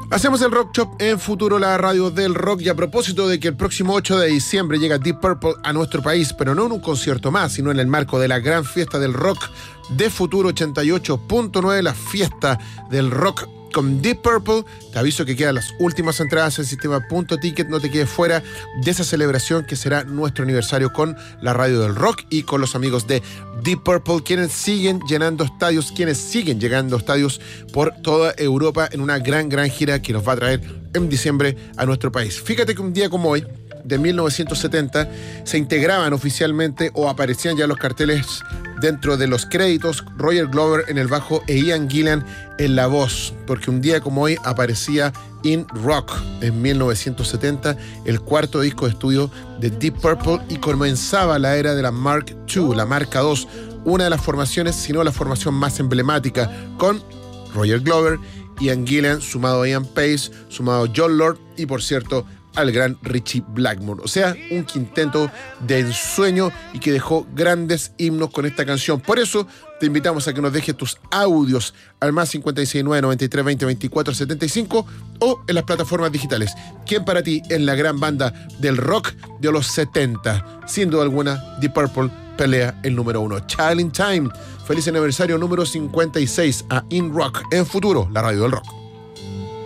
Hacemos el Rock Shop en Futuro, la radio del rock. Y a propósito de que el próximo 8 de diciembre llega Deep Purple a nuestro país, pero no en un concierto más, sino en el marco de la gran fiesta del rock de Futuro 88.9, la fiesta del rock con Deep Purple. Te aviso que quedan las últimas entradas en sistema .ticket. No te quedes fuera de esa celebración que será nuestro aniversario con la radio del rock y con los amigos de Deep Purple, quienes siguen llenando estadios, quienes siguen llegando a estadios por toda Europa en una gran gira que nos va a traer en diciembre a nuestro país. Fíjate que un día como hoy, de 1970, se integraban oficialmente o aparecían ya los carteles dentro de los créditos Roger Glover en el bajo e Ian Gillan en la voz, porque un día como hoy aparecía In Rock en 1970, el cuarto disco de estudio de Deep Purple, y comenzaba la era de la Mark II, la marca II, una de las formaciones, si no la formación más emblemática, con Roger Glover, Ian Gillan, sumado a Ian Pace, sumado a Jon Lord y, por cierto, al gran Ritchie Blackmore. O sea, un quinteto de ensueño y que dejó grandes himnos con esta canción. Por eso te invitamos a que nos dejes tus audios al más 569 93 20 24 75 o en las plataformas digitales. ¿Quién para ti es la gran banda del rock de los 70? Sin duda alguna, Deep Purple pelea el número 1. Child in Time. Feliz aniversario número 56 a In Rock en Futuro, la radio del rock.